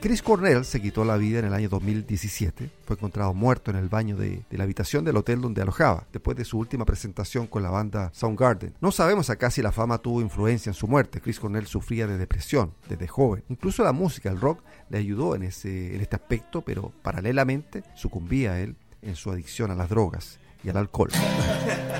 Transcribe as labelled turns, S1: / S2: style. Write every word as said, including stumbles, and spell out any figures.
S1: Chris Cornell se quitó la vida en el año dos mil diecisiete. Fue encontrado muerto en el baño de, de la habitación del hotel donde alojaba, después de su última presentación con la banda Soundgarden. No sabemos acá si la fama tuvo influencia en su muerte. Chris Cornell sufría de depresión desde joven. Incluso la música, el rock, le ayudó en, ese, en este aspecto, pero paralelamente sucumbía él en su adicción a las drogas y al alcohol.